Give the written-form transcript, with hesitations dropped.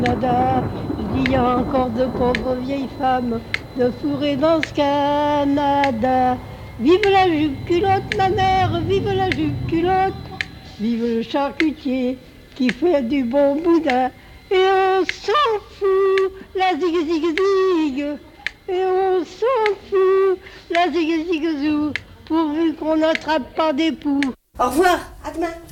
Canada, je dis y a encore de pauvres vieilles femmes de fourrer dans ce Canada. Vive la jupe culotte, ma mère, vive la jupe culotte. Vive le charcutier qui fait du bon boudin. Et on s'en fout, la zig zig zig. Et on s'en fout, la zig zig zou, pourvu qu'on n'attrape pas des poux. Au revoir, à demain.